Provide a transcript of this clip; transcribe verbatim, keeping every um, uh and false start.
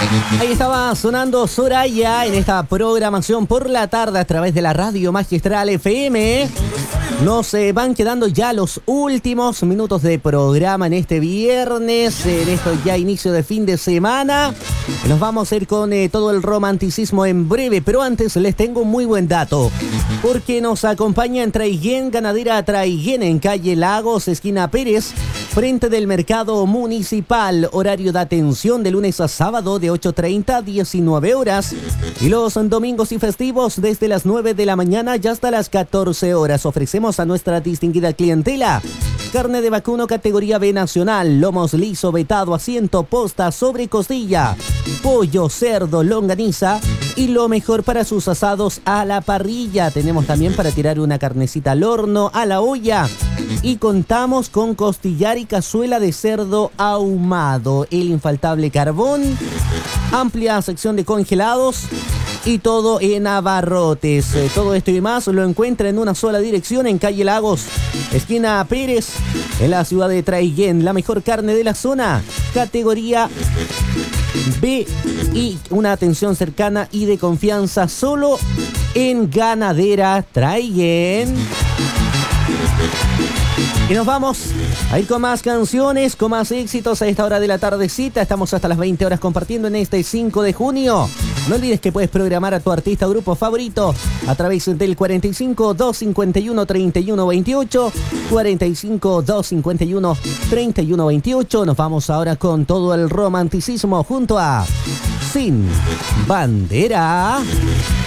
Ahí estaba sonando Soraya en esta programación por la tarde a través de la Radio Magistral F M. Nos eh, van quedando ya los últimos minutos de programa en este viernes, en esto ya inicio de fin de semana. Nos vamos a ir con eh, todo el romanticismo en breve, pero antes les tengo un muy buen dato, porque nos acompaña en Traiguén, Ganadera Traiguén, en calle Lagos, esquina Pérez, frente del mercado municipal. Horario de atención de lunes a sábado de ocho treinta a diecinueve horas y los domingos y festivos desde las nueve de la mañana y hasta las catorce horas. Ofrecemos a nuestra distinguida clientela carne de vacuno categoría B nacional, lomos liso, vetado, asiento, posta, sobre costilla, pollo, cerdo, longaniza y lo mejor para sus asados a la parrilla. Tenemos también para tirar una carnecita al horno, a la olla, y contamos con costillar y cazuela de cerdo ahumado, el infaltable carbón, amplia sección de congelados y todo en abarrotes. Eh, todo esto y más lo encuentra en una sola dirección en calle Lagos, esquina Pérez, en la ciudad de Traiguén. La mejor carne de la zona, categoría B, y una atención cercana y de confianza solo en Ganadera Traiguén. Y nos vamos a ir con más canciones, con más éxitos a esta hora de la tardecita. Estamos hasta las veinte horas compartiendo en este cinco de junio. No olvides que puedes programar a tu artista o grupo favorito a través del cuarenta y cinco, doscientos cincuenta y uno, treinta y uno veintiocho, cuarenta y cinco, doscientos cincuenta y uno, treinta y uno veintiocho. Nos vamos ahora con todo el romanticismo junto a Sin Bandera.